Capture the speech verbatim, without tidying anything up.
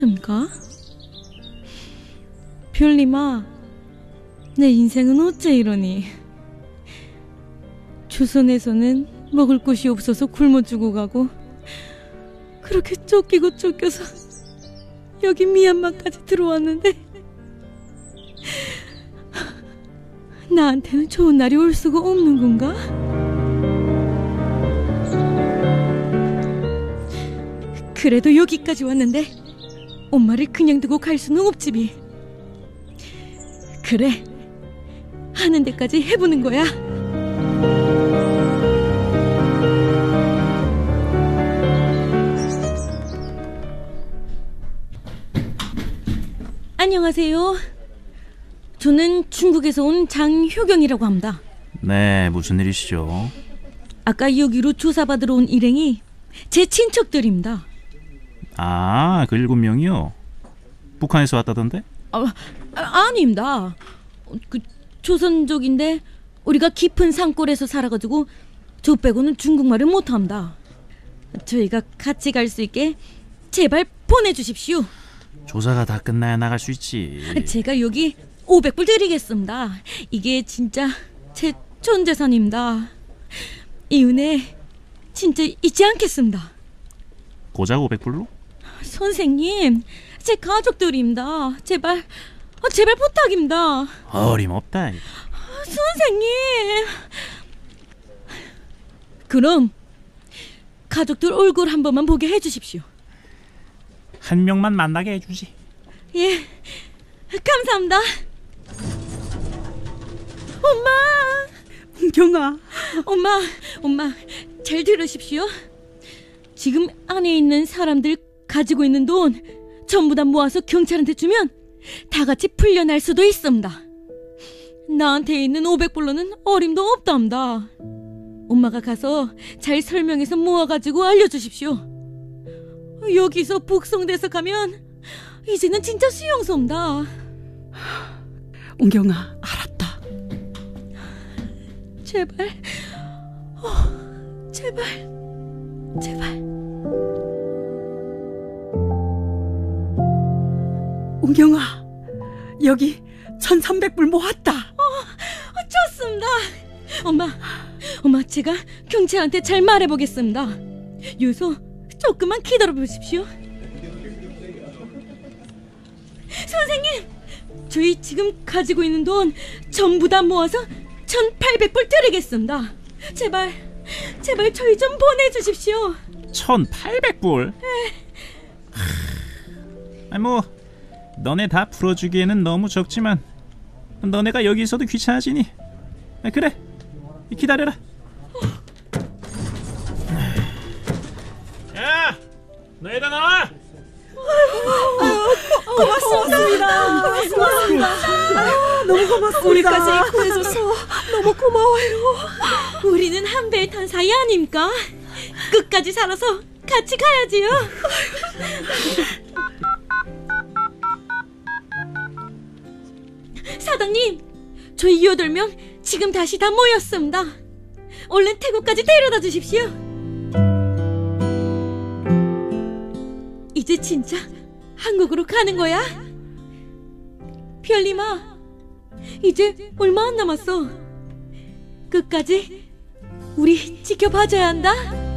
음가? 별님아, 내 인생은 어째 이러니. 조선에서는 먹을 곳이 없어서 굶어 죽어가고, 그렇게 쫓기고 쫓겨서 여기 미얀마까지 들어왔는데 나한테는 좋은 날이 올 수가 없는 건가? 그래도 여기까지 왔는데 엄마를 그냥 두고 갈 수는 없지비. 그래, 하는 데까지 해보는 거야. 안녕하세요. 저는 중국에서 온 장효경이라고 합니다. 네, 무슨 일이시죠? 아까 여기로 조사받으러 온 일행이 제 친척들입니다. 아, 그 일곱 명이요? 북한에서 왔다던데? 아, 아닙니다. 그 조선족인데 우리가 깊은 산골에서 살아가지고 저 빼고는 중국말을 못합니다. 저희가 같이 갈 수 있게 제발 보내주십시오. 조사가 다 끝나야 나갈 수 있지. 제가 여기 오백 불 드리겠습니다. 이게 진짜 제 전재산입니다. 이 은혜 진짜 잊지 않겠습니다. 고작 오백 불로? 선생님, 제 가족들입니다. 제발, 제발 부탁입니다. 어림없다. 선생님. 그럼 가족들 얼굴 한 번만 보게 해주십시오. 한 명만 만나게 해주지. 예, 감사합니다. 엄마, 경아, 엄마, 엄마, 잘 들으십시오. 지금 안에 있는 사람들 가지고 있는 돈 전부 다 모아서 경찰한테 주면 다 같이 풀려날 수도 있습니다. 나한테 있는 오백 불로는 어림도 없답니다. 엄마가 가서 잘 설명해서 모아가지고 알려주십시오. 여기서 북송돼서 가면 이제는 진짜 수용소입니다. 옹경아, 알았다. 제발, 어, 제발, 제발. 옹경아, 여기 천삼백 불 모았다. 어, 좋습니다. 엄마, 엄마, 제가 경찰한테 잘 말해보겠습니다. 요소 조금만 기다려보십시오. 선생님, 저희 지금 가지고 있는 돈 전부 다 모아서 천팔백 불 드리겠습니다. 제발, 제발 저희 좀 보내주십시오. 천팔백 불? 아니 뭐 너네 다 풀어주기에는 너무 적지만 너네가 여기 있어도 귀찮아지니 아, 그래, 기다려라. 야, 너희들 나와. 고맙습니다. 고맙습니다. 아, 너무 고맙습니다. 우리까지 구해줘서 너무 고마워요. 우리는 한 배에 탄 사이 아닙니까? 끝까지 살아서 같이 가야지요. 사장님, 저희 여덟 명 지금 다시 다 모였습니다. 얼른 태국까지 데려다 주십시오. 이제 진짜 한국으로 가는 거야? 별님아, 이제 얼마 안 남았어. 끝까지 우리 지켜봐줘야 한다.